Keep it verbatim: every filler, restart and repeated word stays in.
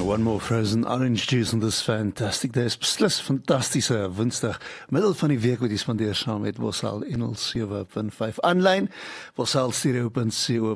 One more frozen orange juice on this fantastic day. Is beslis fantastiese Woensdag, middel van die week wat jy spandeer saam met Bosal en ons sewe punt vyf aanlyn, bosal stereo punt co